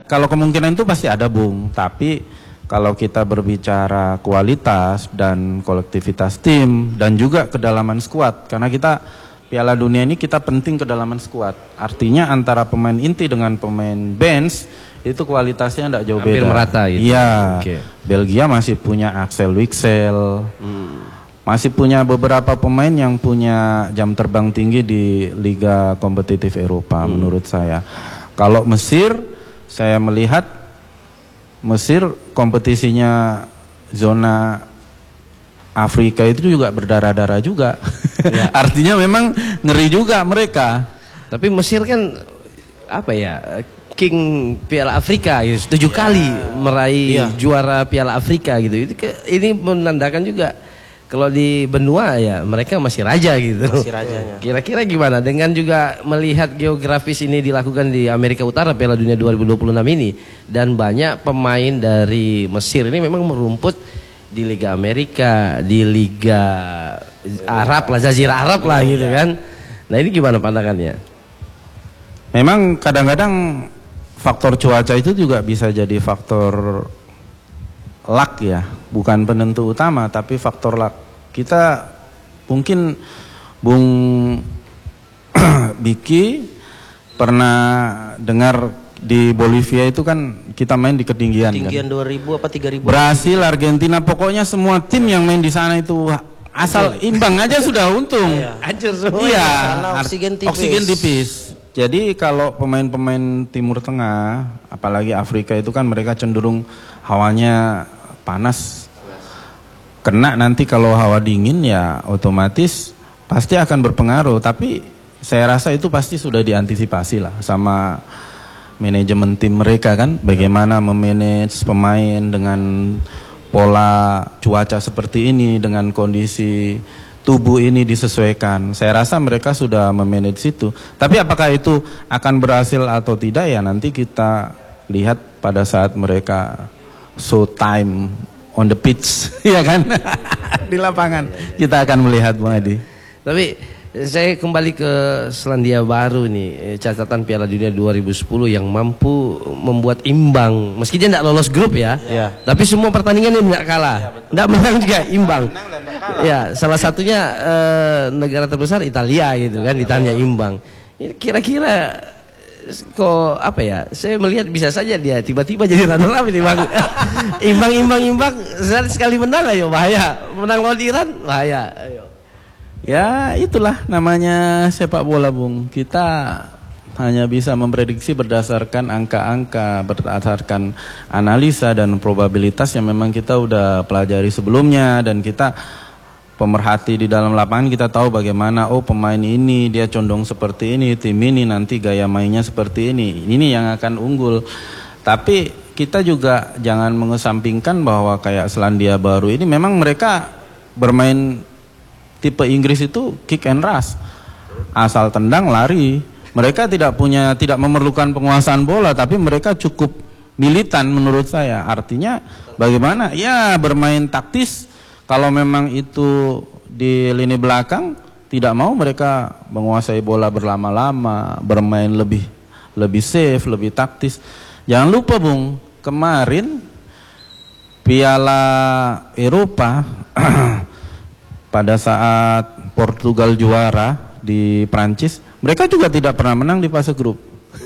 Kalau kemungkinan itu pasti ada, Bung. Tapi kalau kita berbicara kualitas dan kolektivitas tim dan juga kedalaman skuad, karena kita Piala Dunia ini kita penting kedalaman skuad. Artinya antara pemain inti dengan pemain bench itu kualitasnya tidak jauh hampir beda. merata gitu. Iya. Okay. Belgia masih punya Axel Witsel. Masih punya beberapa pemain yang punya jam terbang tinggi di liga kompetitif Eropa menurut saya. Kalau Mesir, saya melihat Mesir kompetisinya zona Afrika itu juga berdarah-darah juga. Ya. Artinya memang ngeri juga mereka. Tapi Mesir kan apa ya, King Piala Afrika ya, 7 kali meraih juara Piala Afrika gitu. Ini menandakan juga kalau di benua ya mereka masih raja gitu. Masih rajanya. Kira-kira gimana dengan juga melihat geografis ini dilakukan di Amerika Utara Piala Dunia 2026 ini, dan banyak pemain dari Mesir ini memang merumput di Liga Amerika, di Liga Arab lah, Jazirah Arab lah gitu kan. Nah ini gimana pandangannya? Memang kadang-kadang faktor cuaca itu juga bisa jadi faktor luck ya, bukan penentu utama tapi faktor luck. Kita mungkin Bung Biki pernah dengar di Bolivia itu kan kita main di ketinggian kan? 2000 apa 3000? Brasil, Argentina, pokoknya semua tim yang main di sana itu asal imbang aja sudah untung. Hancur semua. Iya, karena oksigen tipis. Jadi kalau pemain-pemain Timur Tengah, apalagi Afrika itu kan mereka cenderung hawanya panas. Kena nanti kalau hawa dingin ya otomatis pasti akan berpengaruh. Tapi saya rasa itu pasti sudah diantisipasi lah sama manajemen tim mereka kan. Bagaimana memanage pemain dengan pola cuaca seperti ini, dengan kondisi tubuh ini disesuaikan. Saya rasa mereka sudah memanage itu. Tapi apakah itu akan berhasil atau tidak ya nanti kita lihat pada saat mereka show time on the pitch, ya kan? Di lapangan kita akan melihat, Bung Adi. Tapi saya kembali ke Selandia Baru nih, catatan Piala Dunia 2010 yang mampu membuat imbang, meski dia tidak lolos grup ya, tapi semua pertandingan dia tidak kalah, tidak menang juga, imbang. Ya, salah satunya negara terbesar Italia gitu kan, ditanya imbang. Kira-kira kok apa ya? Saya melihat bisa saja dia tiba-tiba jadi runner up ini bang. Imbang, sekali menang ayo bahaya, menang lawan Iran bahaya. Ayo. Ya itulah namanya sepak bola, Bung. Kita hanya bisa memprediksi berdasarkan angka-angka, berdasarkan analisa dan probabilitas yang memang kita udah pelajari sebelumnya, dan kita pemerhati di dalam lapangan kita tahu bagaimana pemain ini dia condong seperti ini, tim ini nanti gaya mainnya seperti ini yang akan unggul. Tapi kita juga jangan mengesampingkan bahwa kayak Selandia Baru ini memang mereka bermain tipe Inggris itu kick and rush, asal tendang lari. Mereka tidak memerlukan penguasaan bola, tapi mereka cukup militan menurut saya. Artinya bagaimana ya bermain taktis. Kalau memang itu di lini belakang tidak mau mereka menguasai bola berlama-lama, bermain lebih safe, lebih taktis. Jangan lupa, Bung, kemarin Piala Eropa pada saat Portugal juara di Prancis, mereka juga tidak pernah menang di fase grup.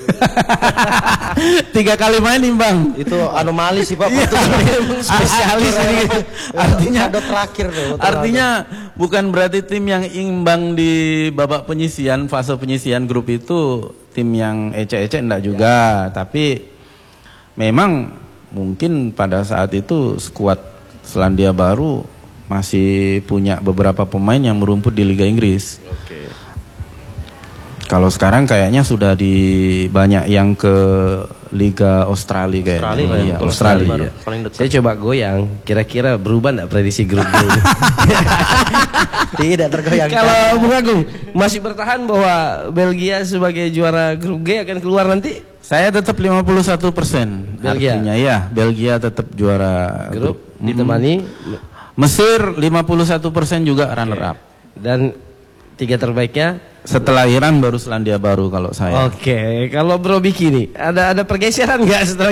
3 kali main imbang. Itu anomali sih Pak. Spesialis ini. Artinya terakhir tuh. Artinya bukan berarti tim yang imbang di babak penyisian, fase penyisian grup itu tim yang ecek-ecek enggak juga, tapi memang mungkin pada saat itu skuad Selandia Baru masih punya beberapa pemain yang merumput di Liga Inggris. Oke. Kalau sekarang kayaknya sudah banyak yang ke Liga Australia kayaknya. Australia. Saya coba goyang, kira-kira berubah enggak prediksi grup ini? Tidak tergoyang. Kalau Bung Agung masih bertahan bahwa Belgia sebagai juara grup G akan keluar nanti? Saya tetap 51%. Belgia. Artinya ya, Belgia tetap juara grup. Ditemani Mesir 51% juga runner up. Dan 3 terbaiknya setelah Iran baru Selandia Baru kalau saya. Oke, kalau Bro Biki nih ada pergeseran nggak setelah